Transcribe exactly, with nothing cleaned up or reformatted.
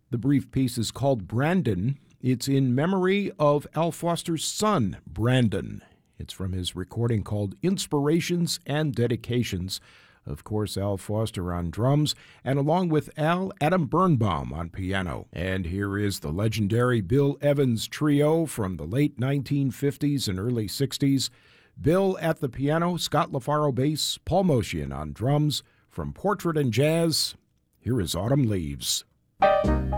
The brief piece is called Brandon. It's in memory of Al Foster's son, Brandon. It's from his recording called Inspirations and Dedications. Of course, Al Foster on drums, and along with Al, Adam Birnbaum on piano. And here is the legendary Bill Evans Trio from the late nineteen fifties and early sixties. Bill at the piano, Scott LaFaro bass, Paul Motian on drums. From Portrait and Jazz, here is Autumn Leaves.